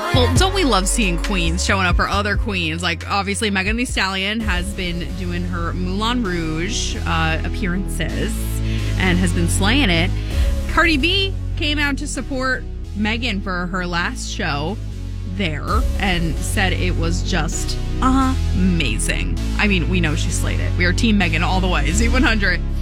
Well, don't we love seeing queens showing up for other queens? Like, obviously, Megan Thee Stallion has been doing her Moulin Rouge appearances and has been slaying it. Cardi B came out to support Megan for her last show there and said it was just amazing. I mean, we know she slayed it. We are Team Megan all the way. Z100.